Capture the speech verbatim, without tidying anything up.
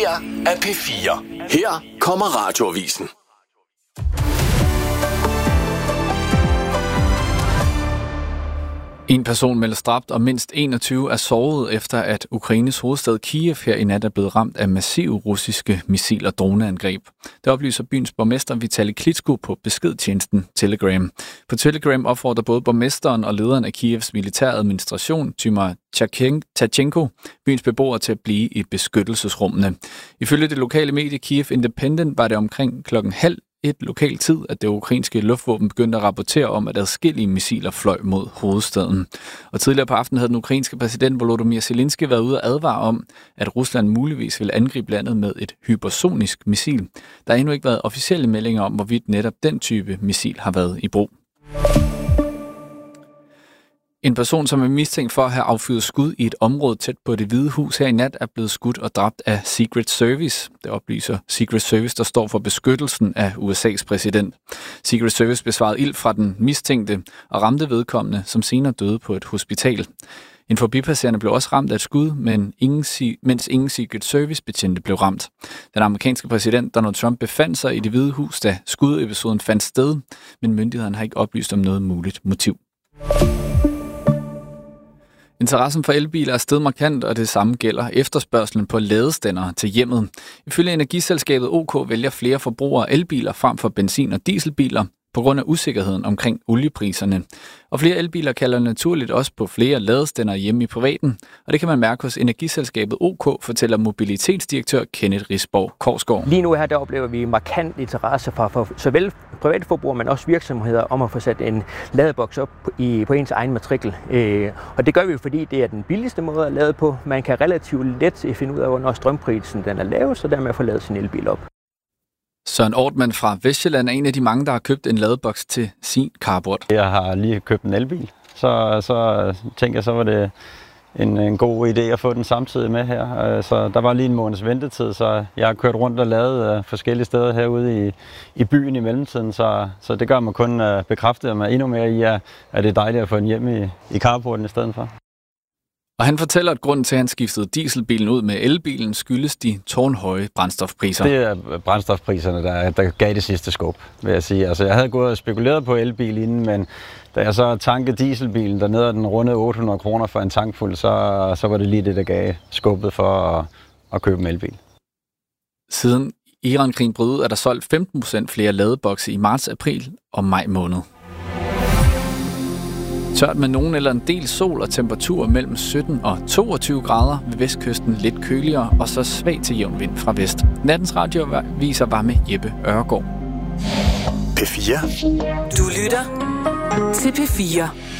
her er P fire. Her kommer Radioavisen. En person meldes dræbt, og mindst enogtyve er såret efter, at Ukraines hovedstad Kiev her i nat er blevet ramt af massive russiske missil- og droneangreb. Det oplyser byens borgmester Vitali Klitschko på beskedtjenesten Telegram. På Telegram opfordrer både borgmesteren og lederen af Kievs militære administration, Tymar Tachenko, byens beboere til at blive i beskyttelsesrummene. Ifølge det lokale medie Kiev Independent var det omkring klokken halv et lokal tid, at det ukrainske luftvåben begyndte at rapportere om, at adskillige missiler fløj mod hovedstaden. Og tidligere på aftenen havde den ukrainske præsident Volodymyr Zelensky været ude og advare om, at Rusland muligvis ville angribe landet med et hypersonisk missil. Der har endnu ikke været officielle meldinger om, hvorvidt netop den type missil har været i brug. En person, som er mistænkt for at have affyret skud i et område tæt på Det Hvide Hus her i nat, er blevet skudt og dræbt af Secret Service. Det oplyser Secret Service, der står for beskyttelsen af U S A's præsident. Secret Service besvarede ild fra den mistænkte og ramte vedkommende, som senere døde på et hospital. En forbipasserende blev også ramt af et skud, men ingen, mens ingen Secret Service-betjente blev ramt. Den amerikanske præsident Donald Trump befandt sig i Det Hvide Hus, da skudepisoden fandt sted, men myndighederne har ikke oplyst om noget muligt motiv. Interessen for elbiler er steget markant, og det samme gælder efterspørgselen på ladestandere til hjemmet. Ifølge energiselskabet OK vælger flere forbrugere elbiler frem for benzin- og dieselbiler på grund af usikkerheden omkring oliepriserne. Og flere elbiler kalder naturligt også på flere ladestandere hjemme i privaten, og det kan man mærke hos energiselskabet OK, fortæller mobilitetsdirektør Kenneth Risborg Korsgaard. Lige nu her, der oplever vi markant interesse fra for såvel private forbrugere, men også virksomheder om at få sat en ladeboks op i, på ens egen matrikel. Øh, og det gør vi jo, fordi det er den billigste måde at lade på. Man kan relativt let finde ud af, hvornår strømprisen den er lav, så dermed få lavet sin elbil op. Søren Ortmann fra Vestjylland er en af de mange, der har købt en ladeboks til sin carport. Jeg har lige købt en elbil, så, så tænker jeg, så var det en, en god idé at få den samtidig med her. Så der var lige en måneds ventetid, så jeg har kørt rundt og lavet forskellige steder herude i, i byen i mellemtiden, så, så det gør mig kun bekræftet mig endnu mere i, at det er dejligt at få den hjem i, i carporten i stedet for. Og han fortæller, at grunden til, at han skiftede dieselbilen ud med elbilen, skyldes de tårnhøje brændstofpriser. Det er brændstofpriserne, der, der gav det sidste skub, vil jeg sige. Altså, jeg havde gået og spekuleret på elbil inden, men da jeg så tankede dieselbilen dernede, og den rundede otte hundrede kroner for en tankfuld, så, så var det lige det, der gav skubbet for at, at købe en elbil. Siden Iran-krigen brød ud, er der solgt femten procent flere ladebokse i marts, april og maj måned. Tørt med nogen eller en del sol og temperatur mellem sytten og toogtyve grader, ved vestkysten lidt køligere og så svag til jævn vind fra vest. Nattens radioviser var med Jeppe Ørgaard. P fire. Du lytter til P fire.